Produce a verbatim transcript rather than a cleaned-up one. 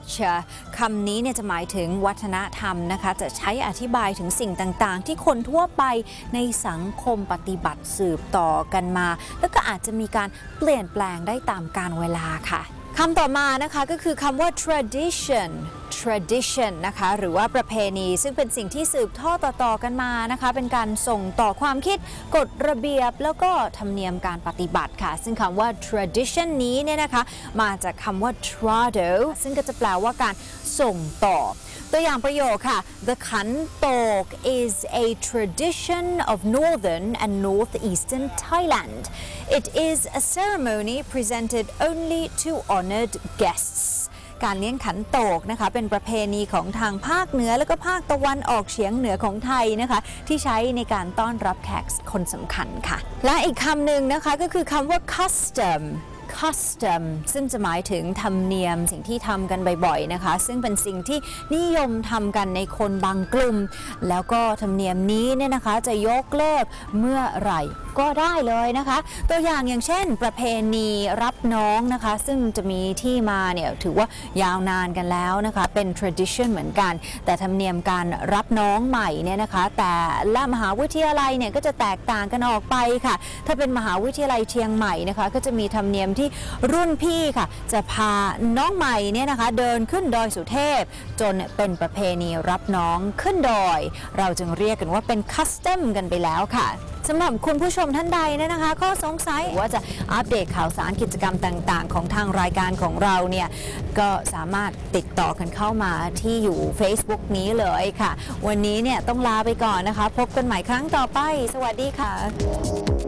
culture คำนี้เนี่ยจะหมายถึงวัฒนธรรมนะคะจะใช้อธิบายถึงสิ่งต่างๆที่คนทั่วไปในสังคมปฏิบัติสืบต่อกันมาแล้วก็อาจจะมีการเปลี่ยนแปลงได้ตามกาลเวลาค่ะคำต่อมานะคะก็คือคำว่า tradition tradition นะคะหรือว่าประเพณีซึ่งเป็นสิ่งที่สืบทอดต่อๆกันมานะคะเป็นการส่งต่อความคิดกฎระเบียบแล้วก็ธรรมเนียมการปฏิบัติค่ะซึ่งคำว่า tradition นี้เนี่ยนะคะมาจากคำว่า trado ซึ่งก็จะแปลว่าการส่งต่อตัวอย่างประโยคค่ะ The ขันโตก is a tradition of northern and northeastern Thailand. It is a ceremony presented only to honored guests. การเลี้ยงขันโตกนะคะเป็นประเพณีของทางภาคเหนือและก็ภาคตะวันออกเฉียงเหนือของไทยนะคะที่ใช้ในการต้อนรับแขกคนสำคัญค่ะและอีกคำหนึ่งนะคะก็คือคำว่า custom custom ซึ่งจะหมายถึงธรรมเนียมสิ่งที่ทำกันบ่อยๆนะคะซึ่งเป็นสิ่งที่นิยมทำกันในคนบางกลุ่มแล้วก็ธรรมเนียมนี้เนี่ยนะคะจะยกเลิกเมื่อไหร่ก็ได้เลยนะคะตัวอย่างอย่างเช่นประเพณีรับน้องนะคะซึ่งจะมีที่มาเนี่ยถือว่ายาวนานกันแล้วนะคะเป็น tradition เหมือนกันแต่ธรรมเนียมการรับน้องใหม่เนี่ยนะคะแต่ละมหาวิทยาลัยเนี่ยก็จะแตกต่างกันออกไปค่ะถ้าเป็นมหาวิทยาลัยเชียงใหม่นะคะก็จะมีธรรมเนียมที่รุ่นพี่ค่ะจะพาน้องใหม่เนี่ยนะคะเดินขึ้นดอยสุเทพจนเป็นประเพณีรับน้องขึ้นดอยเราจึงเรียกกันว่าเป็น custom กันไปแล้วค่ะสำหรับคุณผู้ชมท่านใดเนี่ยนะคะก็สงสัยว่าจะอัปเดตข่าวสารกิจกรรมต่างๆของทางรายการของเราเนี่ยก็สามารถติดต่อกันเข้ามาที่อยู่ Facebook นี้เลยค่ะวันนี้เนี่ยต้องลาไปก่อนนะคะพบกันใหม่ครั้งต่อไปสวัสดีค่ะ